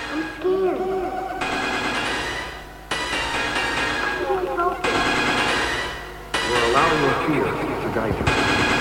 I'm scared. I can't help it. You're allowing your fear to guide you.